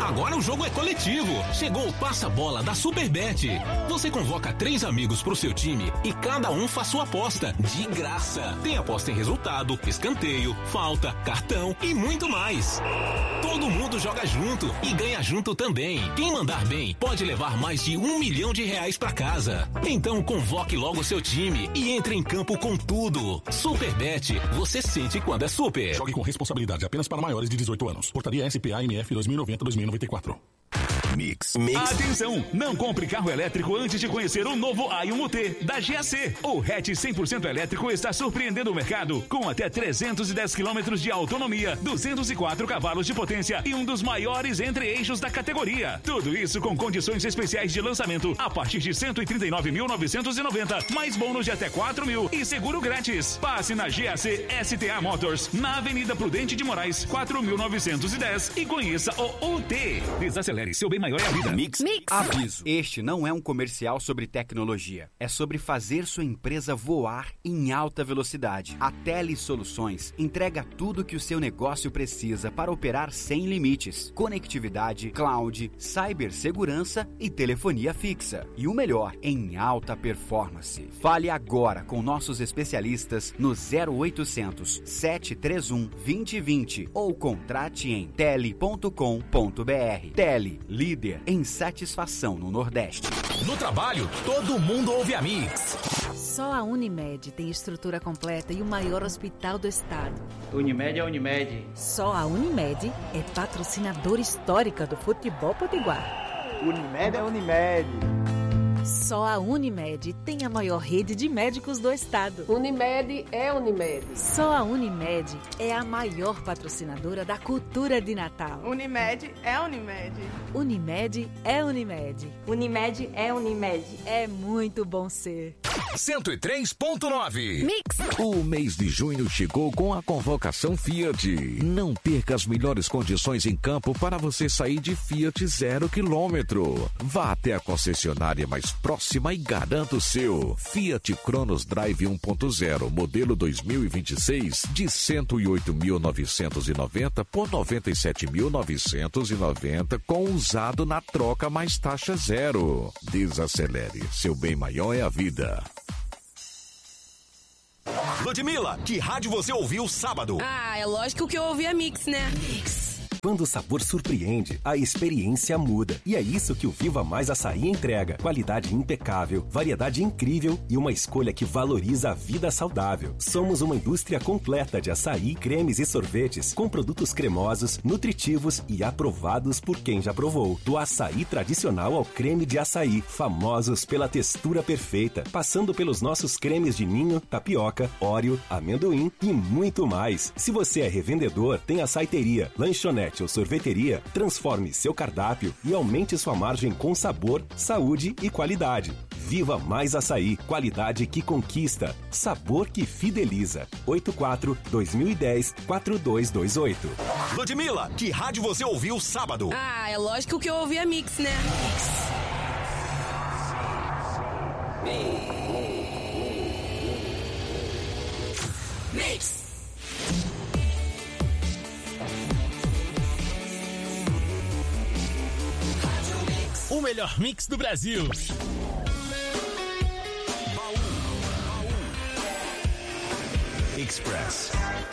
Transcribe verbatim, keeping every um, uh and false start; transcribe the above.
Agora o jogo é coletivo. Chegou o Passa-Bola da Superbet. Você convoca três amigos pro seu time e cada um faz sua aposta de graça. Tem aposta em resultado, escanteio, falta, cartão e muito mais. Todo mundo joga junto e ganha junto também. Quem mandar bem pode levar mais de um milhão de reais pra casa. Então convoque logo seu time e entre em campo com tudo. Superbet, você sente quando é super. Jogue com responsabilidade apenas para maiores de dezoito anos. Portaria S P A M F dois mil e noventa a dois mil e noventa e quatro. Mix. Mix. Atenção! Não compre carro elétrico antes de conhecer o novo A um T da G A C. O hatch cem por cento elétrico está surpreendendo o mercado com até trezentos e dez quilômetros de autonomia, duzentos e quatro cavalos de potência e um dos maiores entre-eixos da categoria. Tudo isso com condições especiais de lançamento a partir de cento e trinta e nove mil novecentos e noventa, mais bônus de até quatro mil e seguro grátis. Passe na G A C S T A Motors, na Avenida Prudente de Moraes, quatro mil novecentos e dez e conheça o U T. Desacelere, seu bem maior é a vida. Mix. Mix. Aviso. Este não é um comercial sobre tecnologia. É sobre fazer sua empresa voar em alta velocidade. A Tele Soluções entrega tudo que o seu negócio precisa para operar sem limites. Conectividade, cloud, cibersegurança e telefonia fixa. E o melhor, em alta performance. Fale agora com nossos especialistas no zero oitocentos, sete três um, dois zero dois zero ou contrate em tele ponto com ponto br. Tele, líder em satisfação no Nordeste. No trabalho, todo mundo ouve a Mix. Só a Unimed tem estrutura completa e o maior hospital do estado. Unimed é Unimed. Só a Unimed é patrocinadora histórica do futebol potiguar. Unimed é Unimed. Só a Unimed tem a maior rede de médicos do estado. Unimed é Unimed. Só a Unimed é a maior patrocinadora da cultura de Natal. Unimed é Unimed. Unimed é Unimed. Unimed é Unimed. É muito bom ser. cento e três ponto nove. Mix. O mês de junho chegou com a convocação Fiat. Não perca as melhores condições em campo para você sair de Fiat zero quilômetro. Vá até a concessionária mais próxima e garanta o seu. Fiat Cronos Drive um ponto zero, modelo dois mil e vinte e seis, de cento e oito mil novecentos e noventa por noventa e sete mil novecentos e noventa, com usado na troca mais taxa zero. Desacelere, seu bem maior é a vida. Ludmilla, que rádio você ouviu sábado? Ah, é lógico que eu ouvi a Mix, né? Mix. Quando o sabor surpreende, a experiência muda. E é isso que o Viva Mais Açaí entrega. Qualidade impecável, variedade incrível e uma escolha que valoriza a vida saudável. Somos uma indústria completa de açaí, cremes e sorvetes, com produtos cremosos, nutritivos e aprovados por quem já provou. Do açaí tradicional ao creme de açaí, famosos pela textura perfeita, passando pelos nossos cremes de ninho, tapioca, óleo, amendoim e muito mais. Se você é revendedor, tem açaiteria, lanchonete ou sorveteria, transforme seu cardápio e aumente sua margem com sabor, saúde e qualidade. Viva Mais Açaí, qualidade que conquista, sabor que fideliza. oito quatro, dois mil e dez, quatro dois dois oito. Ludmilla, que rádio você ouviu sábado? Ah, é lógico que eu ouvi a Mix, né? Mix. Mix. O melhor mix do Brasil. Express.